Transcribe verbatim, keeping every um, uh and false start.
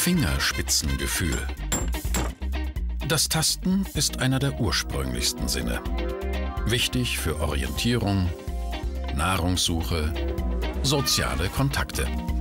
Fingerspitzengefühl. Das Tasten ist einer der ursprünglichsten Sinne. Wichtig für Orientierung, Nahrungssuche, soziale Kontakte.